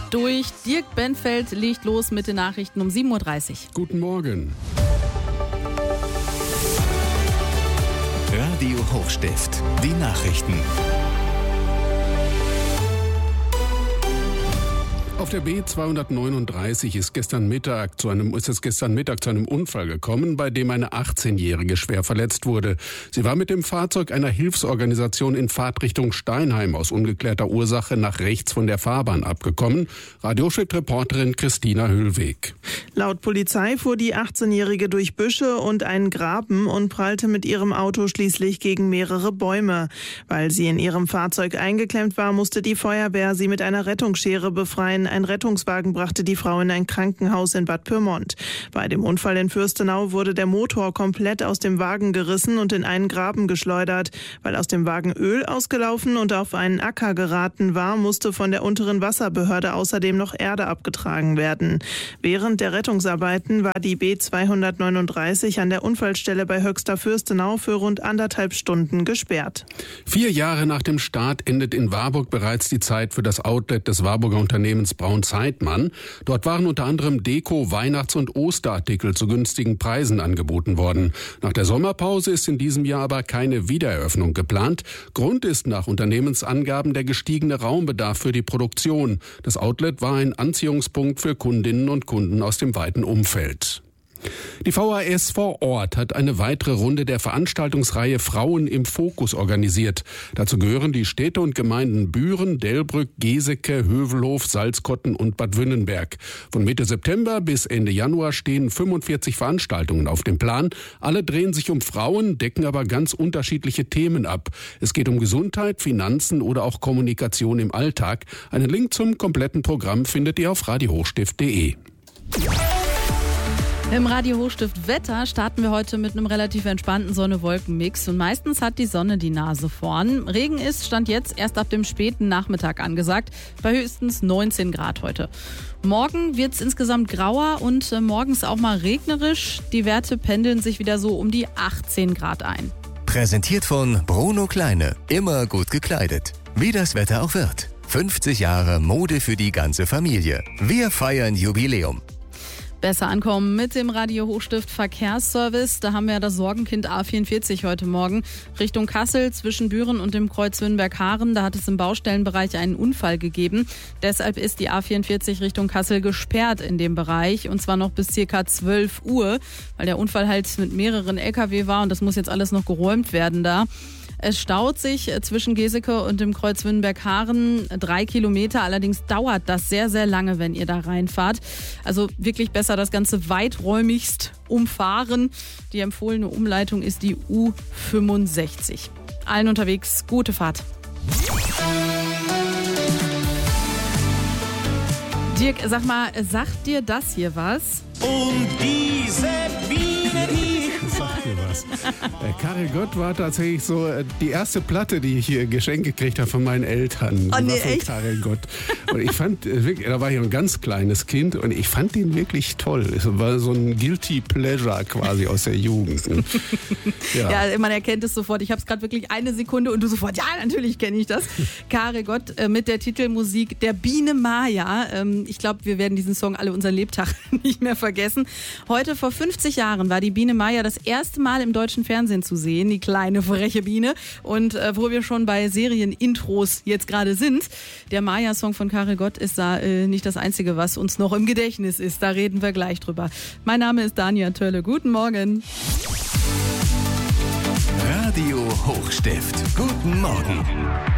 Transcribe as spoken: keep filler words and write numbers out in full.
durch. Dirk Benfeld legt los mit den Nachrichten um sieben Uhr dreißig. Guten Morgen. Radio Hochstift, die Nachrichten. Auf der B zweihundertneununddreißig ist, gestern Mittag zu einem, ist es gestern Mittag zu einem Unfall gekommen, bei dem eine achtzehnjährige schwer verletzt wurde. Sie war mit dem Fahrzeug einer Hilfsorganisation in Fahrtrichtung Steinheim aus ungeklärter Ursache nach rechts von der Fahrbahn abgekommen. Radio-Reporterin Christina Höhlweg. Laut Polizei fuhr die achtzehnjährige durch Büsche und einen Graben und prallte mit ihrem Auto schließlich gegen mehrere Bäume. Weil sie in ihrem Fahrzeug eingeklemmt war, musste die Feuerwehr sie mit einer Rettungsschere befreien. Ein Rettungswagen brachte die Frau in ein Krankenhaus in Bad Pyrmont. Bei dem Unfall in Fürstenau wurde der Motor komplett aus dem Wagen gerissen und in einen Graben geschleudert. Weil aus dem Wagen Öl ausgelaufen und auf einen Acker geraten war, musste von der unteren Wasserbehörde außerdem noch Erde abgetragen werden. Während der Rettungsarbeiten war die B zweihundertneununddreißig an der Unfallstelle bei Höxter Fürstenau für rund anderthalb Stunden gesperrt. Vier Jahre nach dem Start endet in Warburg bereits die Zeit für das Outlet des Warburger Unternehmens Braun-Zeitmann. Dort waren unter anderem Deko-, Weihnachts- und Osterartikel zu günstigen Preisen angeboten worden. Nach der Sommerpause ist in diesem Jahr aber keine Wiedereröffnung geplant. Grund ist nach Unternehmensangaben der gestiegene Raumbedarf für die Produktion. Das Outlet war ein Anziehungspunkt für Kundinnen und Kunden aus dem weiten Umfeld. Die V H S vor Ort hat eine weitere Runde der Veranstaltungsreihe Frauen im Fokus organisiert. Dazu gehören die Städte und Gemeinden Büren, Delbrück, Geseke, Hövelhof, Salzkotten und Bad Wünnenberg. Von Mitte September bis Ende Januar stehen fünfundvierzig Veranstaltungen auf dem Plan. Alle drehen sich um Frauen, decken aber ganz unterschiedliche Themen ab. Es geht um Gesundheit, Finanzen oder auch Kommunikation im Alltag. Einen Link zum kompletten Programm findet ihr auf radio hochstift punkt de. Im Radio Hochstift Wetter starten wir heute mit einem relativ entspannten Sonne-Wolken-Mix und meistens hat die Sonne die Nase vorn. Regen ist Stand jetzt erst ab dem späten Nachmittag angesagt, bei höchstens neunzehn Grad heute. Morgen wird es insgesamt grauer und äh, morgens auch mal regnerisch. Die Werte pendeln sich wieder so um die achtzehn Grad ein. Präsentiert von Bruno Kleine, immer gut gekleidet. Wie das Wetter auch wird. fünfzig Jahre Mode für die ganze Familie. Wir feiern Jubiläum. Besser ankommen mit dem Radio Hochstift Verkehrsservice. Da haben wir ja das Sorgenkind A vierundvierzig heute Morgen Richtung Kassel zwischen Büren und dem Kreuz Wünnberg-Haaren. Da hat es im Baustellenbereich einen Unfall gegeben. Deshalb ist die A vierundvierzig Richtung Kassel gesperrt in dem Bereich und zwar noch bis circa zwölf Uhr, weil der Unfall halt mit mehreren L K W war und das muss jetzt alles noch geräumt werden da. Es staut sich zwischen Geseke und dem Kreuz Wünnberg-Haaren drei Kilometer. Allerdings dauert das sehr, sehr lange, wenn ihr da reinfahrt. Also wirklich besser das Ganze weiträumigst umfahren. Die empfohlene Umleitung ist die U fünfundsechzig. Allen unterwegs, gute Fahrt. Dirk, sag mal, sagt dir das hier was? Und diese Biene, die Sagt mir was. Äh, Karel Gott war tatsächlich so äh, die erste Platte, die ich hier geschenkt gekriegt habe von meinen Eltern. Oh, Die nee, war von echt? Karel Gott. Und ich fand äh, wirklich, da war ich ein ganz kleines Kind und ich fand den wirklich toll. Es war so ein Guilty Pleasure quasi aus der Jugend. Ne? Ja. ja, man erkennt es sofort. Ich habe es gerade wirklich eine Sekunde und du sofort, ja, natürlich kenne ich das. Karel Gott äh, mit der Titelmusik Der Biene Maya. Ähm, ich glaube, wir werden diesen Song alle unseren Lebtag nicht mehr vergessen. Heute vor fünfzig Jahren war die Biene Maya das erste Mal im deutschen Fernsehen zu sehen, die kleine freche Biene. Und äh, wo wir schon bei Serienintros jetzt gerade sind, der Maya-Song von Karel Gott ist da äh, nicht das Einzige, was uns noch im Gedächtnis ist. Da reden wir gleich drüber. Mein Name ist Dania Tölle. Guten Morgen. Radio Hochstift. Guten Morgen.